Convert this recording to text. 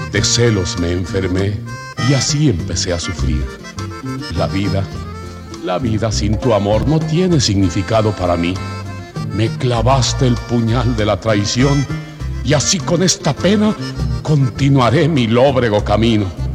De celos me enfermé y así empecé a sufrir. La vida sin tu amor no tiene significado para mí. Me clavaste el puñal de la traición y así con esta pena continuaré mi lóbrego camino.